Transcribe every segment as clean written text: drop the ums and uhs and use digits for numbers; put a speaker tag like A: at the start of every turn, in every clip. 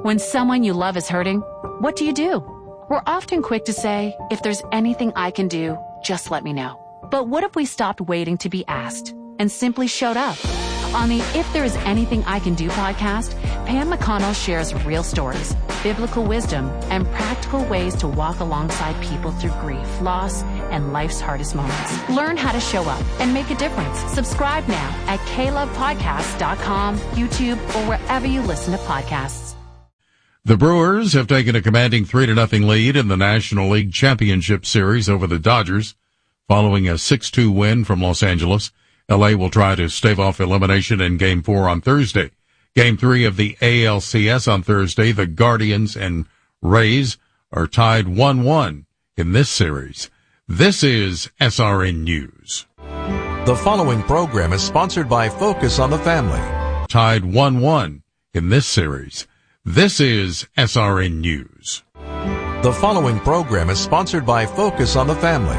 A: When someone you love is hurting, what do? We're often quick to say, if there's anything I can do, just let me know. But what if we stopped waiting to be asked and simply showed up? On the If There Is Anything I Can Do podcast, Pam McConnell shares real stories, biblical wisdom, and practical ways to walk alongside people through grief, loss, and life's hardest moments. Learn how to show up and make a difference. Subscribe now at KLovePodcasts.com, YouTube, or wherever you listen to podcasts.
B: The Brewers have taken a commanding 3-0 lead in the National League Championship Series over the Dodgers, following a 6-2 win from Los Angeles. LA will try to stave off elimination in Game 4 on Thursday. Game 3 of the ALCS on Thursday, the Guardians and Rays are tied 1-1 in this series. This is SRN News.
C: The following program is sponsored by Focus on the Family.
B: Tied 1-1 in this series. This is SRN News.
C: The following program is sponsored by Focus on the Family.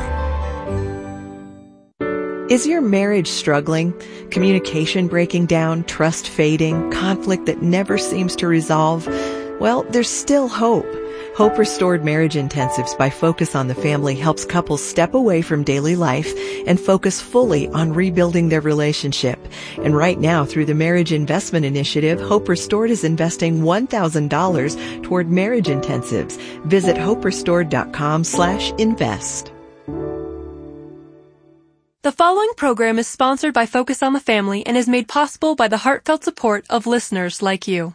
D: Is your marriage struggling? Communication breaking down, trust fading, conflict that never seems to resolve? Well, there's still hope. Hope Restored Marriage Intensives by Focus on the Family helps couples step away from daily life and focus fully on rebuilding their relationship. And right now, through the Marriage Investment Initiative, Hope Restored is investing $1,000 toward marriage intensives. Visit hoperestored.com/invest.
E: The following program is sponsored by Focus on the Family and is made possible by the heartfelt support of listeners like you.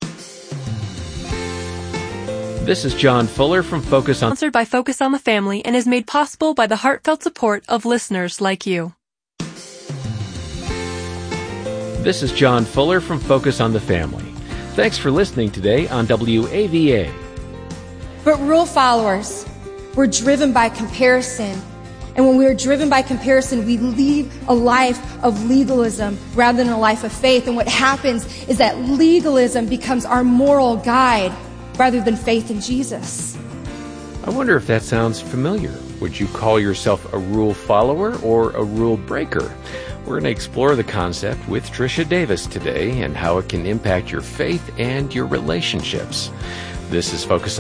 F: This is John Fuller from Focus on...
E: Sponsored by Focus on the Family and is made possible by the heartfelt support of listeners like you.
F: This is John Fuller from Focus on the Family. Thanks for listening today on WAVA.
G: But rule followers, we're driven by comparison. And when we are driven by comparison, we lead a life of legalism rather than a life of faith. And what happens is that legalism becomes our moral guide rather than faith in Jesus.
F: I wonder if that sounds familiar. Would you call yourself a rule follower or a rule breaker? We're going to explore the concept with Tricia Davis today and how it can impact your faith and your relationships. This is Focus